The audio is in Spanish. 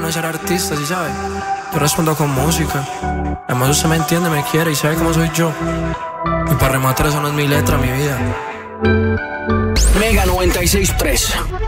no es ser artista, ¿sí sabe? Yo respondo con música. Además usted me entiende, me quiere y sabe cómo soy yo. Y para rematar, eso no es mi letra, mi vida. Mega 96.3.